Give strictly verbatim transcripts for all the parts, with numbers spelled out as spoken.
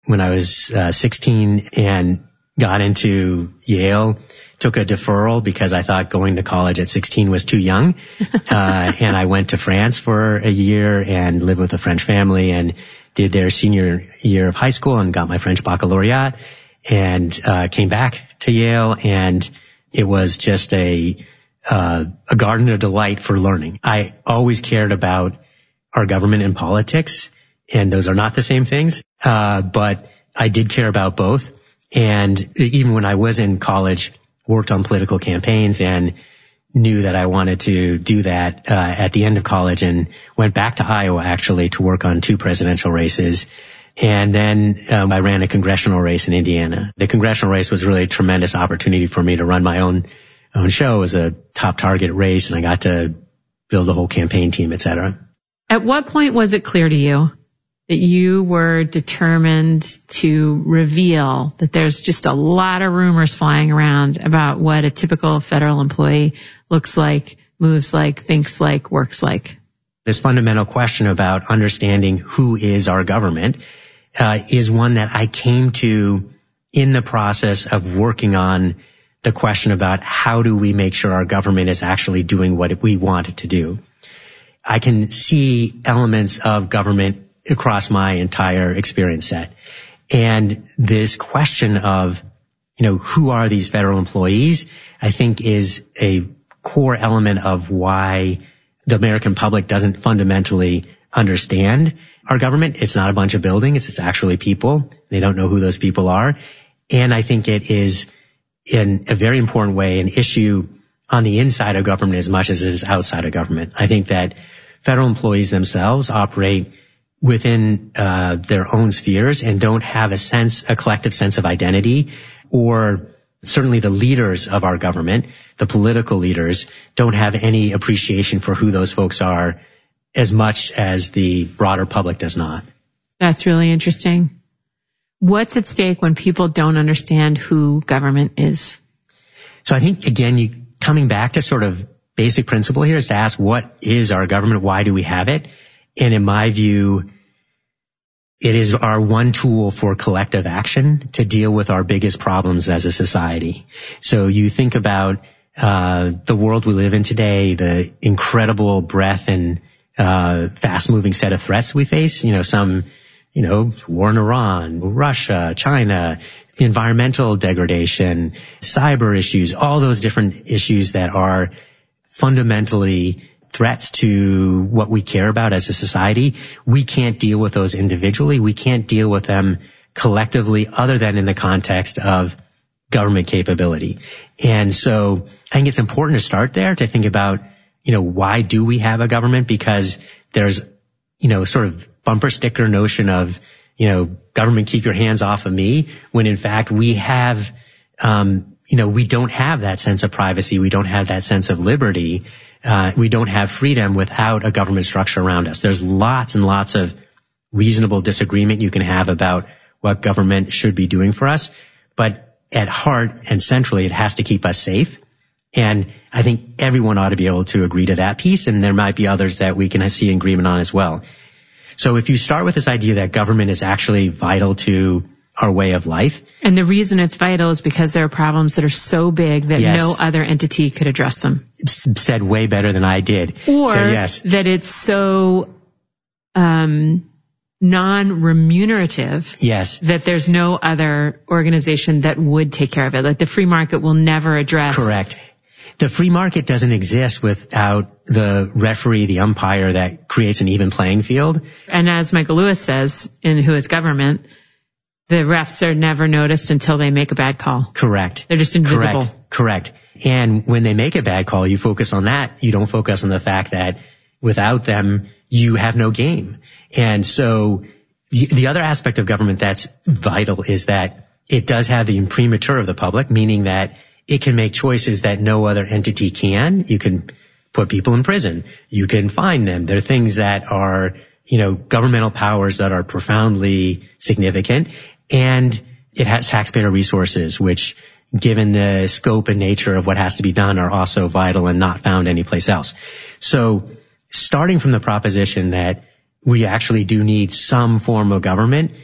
when I was uh, sixteen and got into Yale. Took a deferral because I thought going to college at sixteen was too young. Uh, and I went to France for a year and lived with a French family and did their senior year of high school and got my French baccalaureate and, uh, came back to Yale, and it was just a, uh, a garden of delight for learning. I always cared about our government and politics, and those are not the same things. Uh, but I did care about both. And even when I was in college, worked on political campaigns and knew that I wanted to do that uh, at the end of college, and went back to Iowa actually to work on two presidential races. And then um, I ran a congressional race in Indiana. The congressional race was really a tremendous opportunity for me to run my own own show. It was a top target race, and I got to build a whole campaign team, et cetera. At what point was it clear to you that you were determined to reveal that there's just a lot of rumors flying around about what a typical federal employee looks like, moves like, thinks like, works like? This fundamental question about understanding who is our government uh, is one that I came to in the process of working on the question about how do we make sure our government is actually doing what we want it to do. I can see elements of government across my entire experience set. And this question of, you know, who are these federal employees, I think is a core element of why the American public doesn't fundamentally understand our government. It's not a bunch of buildings. It's actually people. They don't know who those people are. And I think it is, in a very important way, an issue on the inside of government as much as it is outside of government. I think that federal employees themselves operate within uh their own spheres and don't have a sense, a collective sense of identity, or certainly the leaders of our government, the political leaders, don't have any appreciation for who those folks are as much as the broader public does not. That's really interesting. What's at stake when people don't understand who government is? So I think, again, you coming back to sort of basic principle here is to ask, what is our government? Why do we have it? And in my view, it is our one tool for collective action to deal with our biggest problems as a society. So you think about uh the world we live in today, the incredible breadth and uh fast-moving set of threats we face. You know, some, you know, war in Iran, Russia, China, environmental degradation, cyber issues, all those different issues that are fundamentally threats to what we care about as a society. We can't deal with those individually. We can't deal with them collectively other than in the context of government capability. And so I think it's important to start there, to think about, you know, why do we have a government? Because there's, you know, sort of bumper sticker notion of, you know, government, keep your hands off of me, when in fact we have, um, you know, we don't have that sense of privacy. We don't have that sense of liberty. Uh, we don't have freedom without a government structure around us. There's lots and lots of reasonable disagreement you can have about what government should be doing for us. But at heart and centrally, it has to keep us safe. And I think everyone ought to be able to agree to that piece. And there might be others that we can see agreement on as well. So if you start with this idea that government is actually vital to our way of life. And the reason it's vital is because there are problems that are so big that yes. no other entity could address them. Said way better than I did. Or so, yes. that it's so um non-remunerative yes. that there's no other organization that would take care of it. Like the free market will never address. Correct. The free market doesn't exist without the referee, the umpire that creates an even playing field. And as Michael Lewis says in Who is Government, the refs are never noticed until they make a bad call. Correct. They're just invisible. Correct. Correct. And when they make a bad call, you focus on that. You don't focus on the fact that without them, you have no game. And so the, the other aspect of government that's vital is that it does have the imprimatur of the public, meaning that it can make choices that no other entity can. You can put people in prison. You can fine them. There are things that are, you know, governmental powers that are profoundly significant. And it has taxpayer resources, which, given the scope and nature of what has to be done, are also vital and not found anyplace else. So starting from the proposition that we actually do need some form of government,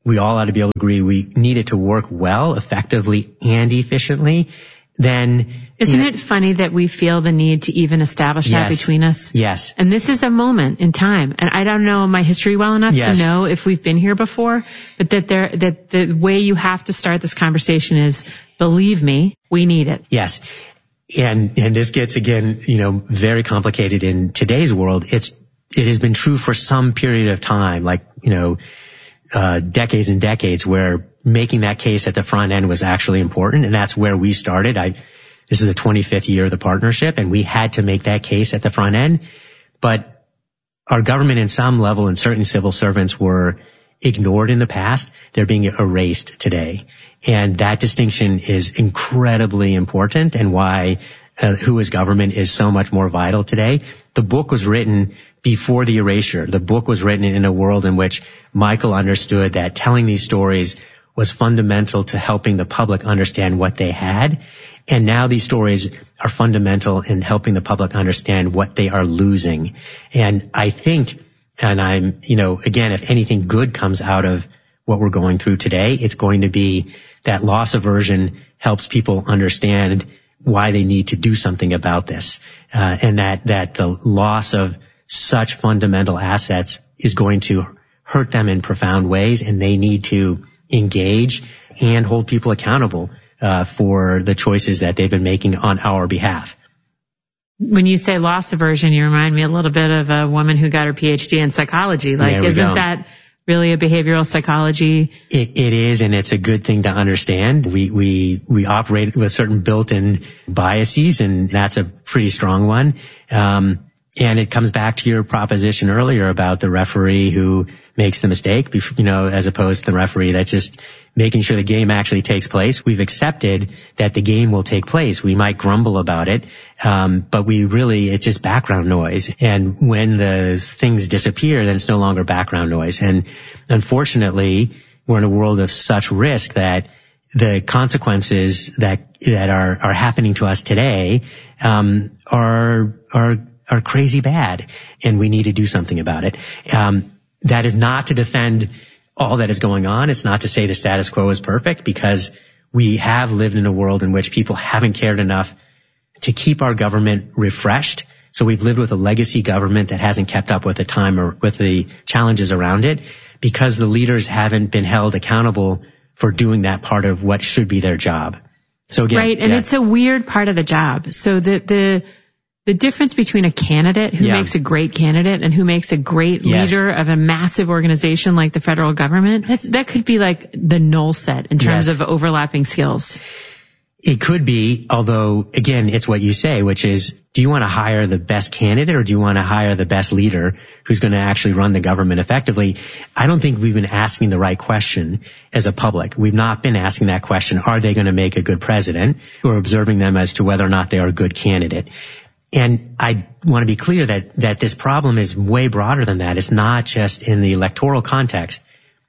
we all ought to be able to agree we need it to work well, effectively, and efficiently, then... Isn't you know, it funny that we feel the need to even establish that yes, between us? Yes. And this is a moment in time. And I don't know my history well enough yes. to know if we've been here before, but that there, that the way you have to start this conversation is, believe me, we need it. Yes. And, and this gets, again, you know, very complicated in today's world. It's, it has been true for some period of time, like, you know, uh, decades and decades, where making that case at the front end was actually important. And that's where we started. I, this is the twenty-fifth year of the partnership, and we had to make that case at the front end. But our government in some level and certain civil servants were ignored in the past. They're being erased today. And that distinction is incredibly important, and why uh, who is government is so much more vital today. The book was written before the erasure. The book was written in a world in which Michael understood that telling these stories was fundamental to helping the public understand what they had. And now these stories are fundamental in helping the public understand what they are losing. And I think, and I'm, you know, again, if anything good comes out of what we're going through today, it's going to be that loss aversion helps people understand why they need to do something about this. Uh, and that, that the loss of such fundamental assets is going to hurt them in profound ways, and they need to engage and hold people accountable uh, for the choices that they've been making on our behalf. When you say loss aversion, you remind me a little bit of a woman who got her P H D in psychology. Like, isn't go. that really a behavioral psychology? It, it is, and it's a good thing to understand. We, we, we operate with certain built-in biases, and that's a pretty strong one. Um, and it comes back to your proposition earlier about the referee who makes the mistake, you know, as opposed to the referee that's just making sure the game actually takes place. We've accepted that the game will take place. We might grumble about it, um, but we really, it's just background noise. And when the things disappear, then it's no longer background noise. And unfortunately, we're in a world of such risk that the consequences that that are are happening to us today um, are are are crazy bad, and we need to do something about it. Um, That is not to defend all that is going on. It's not to say the status quo is perfect, because we have lived in a world in which people haven't cared enough to keep our government refreshed. So we've lived with a legacy government that hasn't kept up with the time or with the challenges around it, because the leaders haven't been held accountable for doing that part of what should be their job. So again, right. And yeah. it's a weird part of the job. So the, the, The difference between a candidate who yeah. makes a great candidate and who makes a great yes. leader of a massive organization like the federal government, that's, that could be like the null set in terms yes. of overlapping skills. It could be, although, again, it's what you say, which is, do you want to hire the best candidate, or do you want to hire the best leader who's going to actually run the government effectively? I don't think we've been asking the right question as a public. We've not been asking that question, are they going to make a good president, or observing them as to whether or not they are a good candidate. And I want to be clear that, that this problem is way broader than that. It's not just in the electoral context.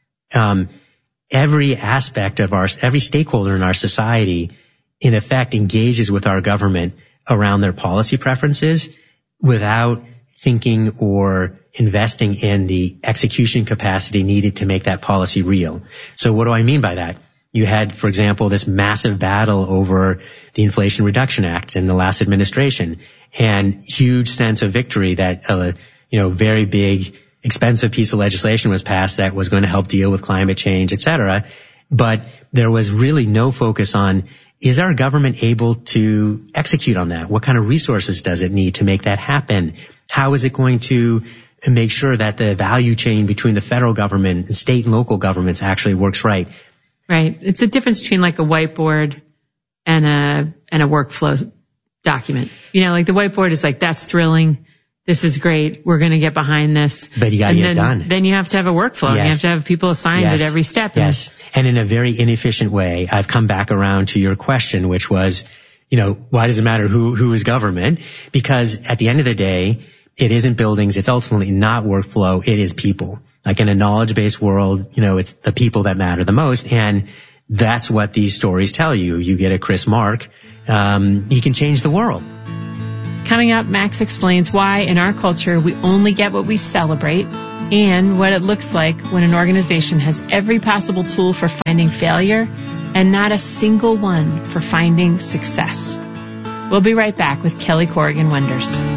Um, every aspect of our, every stakeholder in our society, in effect, engages with our government around their policy preferences without thinking or investing in the execution capacity needed to make that policy real. So what do I mean by that? You had, for example, this massive battle over the Inflation Reduction Act in the last administration, and huge sense of victory that a, you know, very big, expensive piece of legislation was passed that was going to help deal with climate change, et cetera. But there was really no focus on, is our government able to execute on that? What kind of resources does it need to make that happen? How is it going to make sure that the value chain between the federal government and state and local governments actually works right? Right. It's a difference between like a whiteboard and a, and a workflow document. You know, like the whiteboard is like, that's thrilling. This is great. We're going to get behind this. But you got to get then, it done. Then you have to have a workflow. Yes. You have to have people assigned yes. at every step. Yes. And in a very inefficient way, I've come back around to your question, which was, you know, why does it matter who, who is government? Because at the end of the day, it isn't buildings. It's ultimately not workflow. It is people. Like in a knowledge-based world, you know, it's the people that matter the most. And that's what these stories tell you. You get a Chris Mark, um, he can change the world. Coming up, Max explains why in our culture we only get what we celebrate, and what it looks like when an organization has every possible tool for finding failure and not a single one for finding success. We'll be right back with Kelly Corrigan Wonders.